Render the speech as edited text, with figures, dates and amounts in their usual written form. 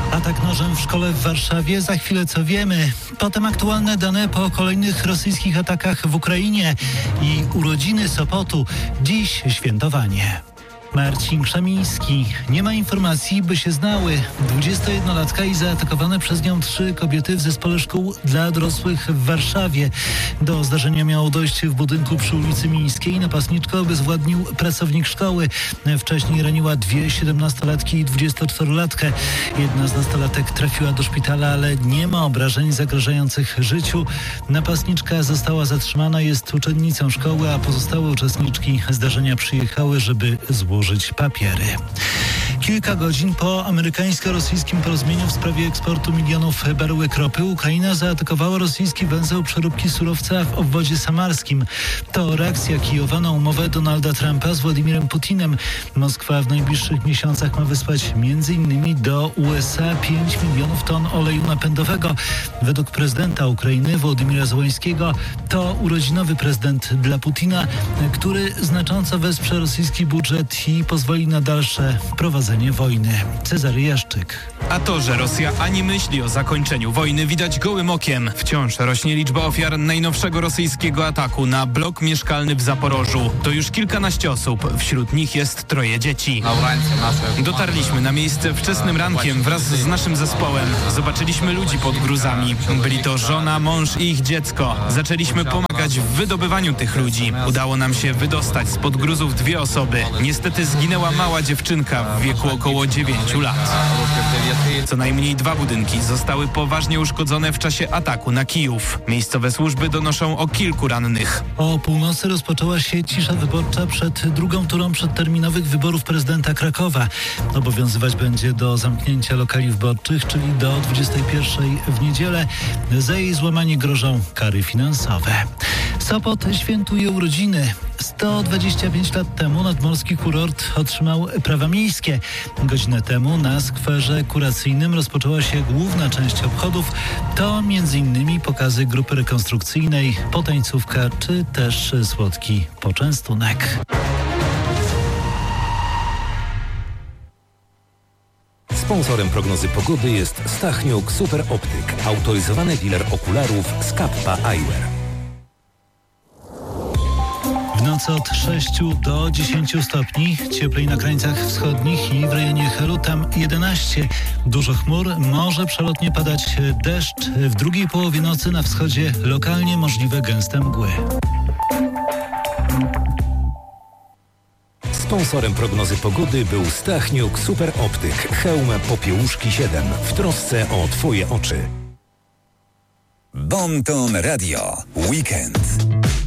Atak nożem w szkole w Warszawie. Za chwilę co wiemy. Potem aktualne dane po kolejnych rosyjskich atakach w Ukrainie i urodziny Sopotu. Dziś świętowanie. Marcin Krzemiński. Nie ma informacji, by się znały. 21-latka i zaatakowane przez nią 3 kobiety w zespole szkół dla dorosłych w Warszawie. Do zdarzenia miało dojść w budynku przy ulicy Mińskiej. Napastniczkę obezwładnił pracownik szkoły. Wcześniej raniła 2 17-latki i 24-latkę. Jedna z nastolatek trafiła do szpitala, ale nie ma obrażeń zagrażających życiu. Napastniczka została zatrzymana, jest uczennicą szkoły, a pozostałe uczestniczki zdarzenia przyjechały, żeby złożyć papiery. Kilka godzin po amerykańsko-rosyjskim porozumieniu w sprawie eksportu milionów baryłek ropy Ukraina zaatakowała rosyjski węzeł przeróbki surowca w obwodzie samarskim. To reakcja Kijowa na umowę Donalda Trumpa z Władimirem Putinem. Moskwa w najbliższych miesiącach ma wysłać m.in. do USA 5 milionów ton oleju napędowego. Według prezydenta Ukrainy Wołodymyra Zełańskiego to urodzinowy prezent dla Putina, który znacząco wesprze rosyjski budżet i pozwoli na dalsze prowadzenie wojny. Cezary Jaszczyk. A to, że Rosja ani myśli o zakończeniu wojny, widać gołym okiem. Wciąż rośnie liczba ofiar najnowszego rosyjskiego ataku na blok mieszkalny w Zaporożu. To już kilkanaście osób, wśród nich jest 3 dzieci. Dotarliśmy na miejsce wczesnym rankiem wraz z naszym zespołem. Zobaczyliśmy ludzi pod gruzami. Byli to żona, mąż i ich dziecko. Zaczęliśmy pomagać w wydobywaniu tych ludzi. Udało nam się wydostać spod gruzów 2 osoby. Niestety zginęła mała dziewczynka w wieku około 9 lat. Co najmniej 2 budynki zostały poważnie uszkodzone w czasie ataku na Kijów. Miejscowe służby donoszą o kilku rannych. O północy rozpoczęła się cisza wyborcza przed drugą turą przedterminowych wyborów prezydenta Krakowa. Obowiązywać będzie do zamknięcia lokali wyborczych, czyli do 21 w niedzielę. Za jej złamanie grożą kary finansowe. Sopot świętuje urodziny. 125 lat temu nadmorski kurort otrzymał prawa miejskie. Godzinę temu na skwerze kuracyjnym rozpoczęła się główna część obchodów. To m.in. pokazy grupy rekonstrukcyjnej, potańcówka czy też słodki poczęstunek. Sponsorem prognozy pogody jest Stachniuk Super Optyk, autoryzowany dealer okularów z Kappa Eyewear. W nocy od 6 do 10 stopni, cieplej na krańcach wschodnich i w rejonie Helu tam 11. Dużo chmur, może przelotnie padać deszcz. W drugiej połowie nocy na wschodzie lokalnie możliwe gęste mgły. Sponsorem prognozy pogody był Stachniuk Super Optyk, hełm Popiełuszki 7 w trosce o Twoje oczy. Bon Ton Radio Weekend.